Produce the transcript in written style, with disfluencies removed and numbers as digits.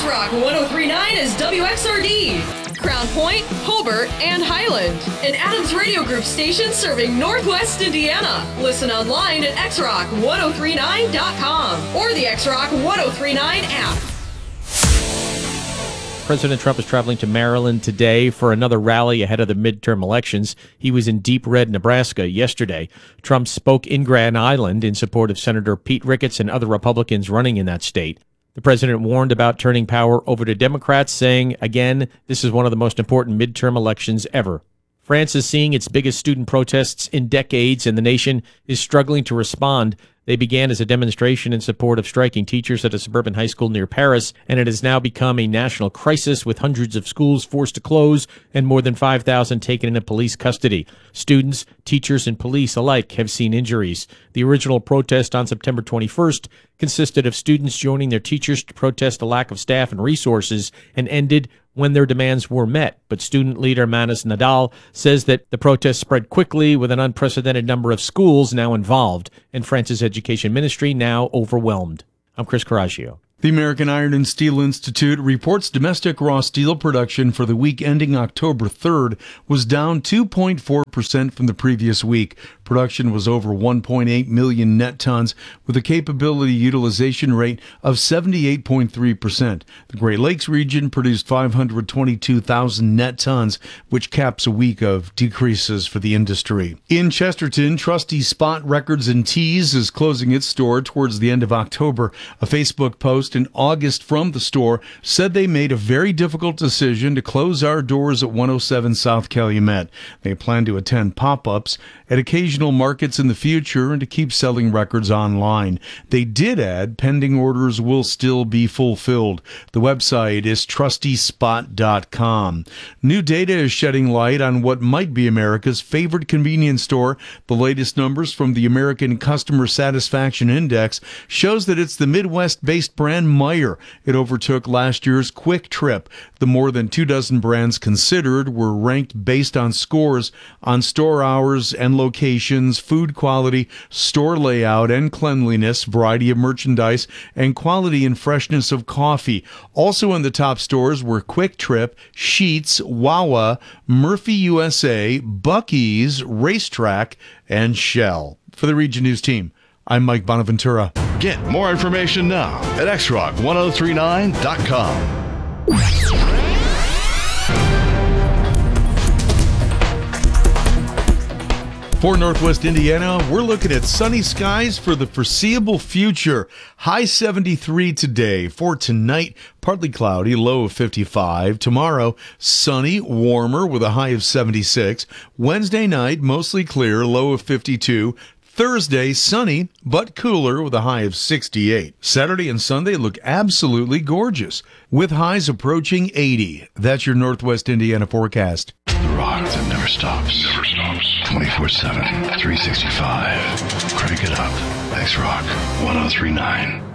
X-Rock 103.9 is WXRD, Crown Point, Hobart, and Highland. An Adams Radio Group station serving Northwest Indiana. Listen online at xrock1039.com or the X-Rock 1039 app. President Trump is traveling to Maryland today for another rally ahead of the midterm elections. He was in Deep Red, Nebraska yesterday. Trump spoke in Grand Island in support of Senator Pete Ricketts and other Republicans running in that state. The president warned about turning power over to Democrats, saying, again, this is one of the most important midterm elections ever. France is seeing its biggest student protests in decades, and the nation is struggling to respond. They began as a demonstration in support of striking teachers at a suburban high school near Paris, and it has now become a national crisis with hundreds of schools forced to close and more than 5,000 taken into police custody. Students, teachers, and police alike have seen injuries. The original protest on September 21st consisted of students joining their teachers to protest a lack of staff and resources and ended when their demands were met. But student leader Manus Nadal says that the protest spread quickly with an unprecedented number of schools now involved and France's education ministry now overwhelmed. I'm Chris Coraggio. The American Iron and Steel Institute reports domestic raw steel production for the week ending October 3rd was down 2.4% from the previous week. Production was over 1.8 million net tons with a capability utilization rate of 78.3%. The Great Lakes region produced 522,000 net tons, which caps a week of decreases for the industry. In Chesterton, Trusty Spot Records and Tees is closing its store towards the end of October. A Facebook post in August from the store said they made a very difficult decision to close our doors at 107 South Calumet. They plan to attend pop-ups at occasional markets in the future and to keep selling records online. They did add pending orders will still be fulfilled. The website is trustyspot.com. New data is shedding light on what might be America's favorite convenience store. The latest numbers from the American Customer Satisfaction Index shows that it's the Midwest-based brand Meijer. It overtook last year's Quick Trip. The more than 24 brands considered were ranked based on scores on store hours and locations, food quality, store layout and cleanliness, variety of merchandise, and quality and freshness of coffee. Also in the top stores were Quick Trip, Sheetz, Wawa, Murphy USA, Buc-ee's, Racetrack, and Shell. For the Region News team, I'm Mike Bonaventura. Get more information now at xrock1039.com. For Northwest Indiana, we're looking at sunny skies for the foreseeable future. High 73 today. For tonight, partly cloudy, low of 55. Tomorrow, sunny, warmer with a high of 76. Wednesday night, mostly clear, low of 52. Thursday, sunny, but cooler with a high of 68. Saturday and Sunday look absolutely gorgeous, with highs approaching 80. That's your Northwest Indiana forecast. The rock that never stops. 24/7, 365. Crank it up. X-Rock 1039.